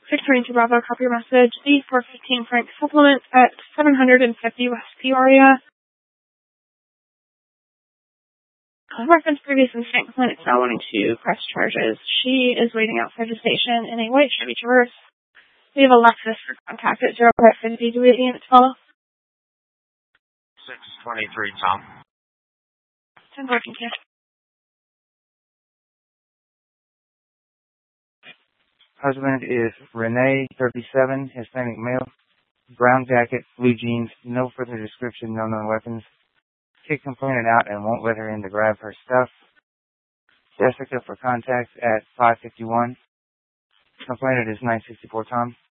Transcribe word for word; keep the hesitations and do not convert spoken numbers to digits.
six twenty-two Bravo, copy your message. The four fifteen Frank supplement at seven hundred fifty West Peoria. Uh, reference previous incident complaint is now wanting to press charges. She is waiting outside the station in a white Chevy Traverse. We have a Lexus for contact at zero five fifty. Do we have a unit to follow? six twenty-three, Tom. ten fourteen, here. Husband is Renee, thirty-seven, Hispanic male, brown jacket, blue jeans, no further description, no known weapons. Kicked complainant out and won't let her in to grab her stuff. Jessica for contact at five fifty-one. Complainant is nine sixty-four, Tom.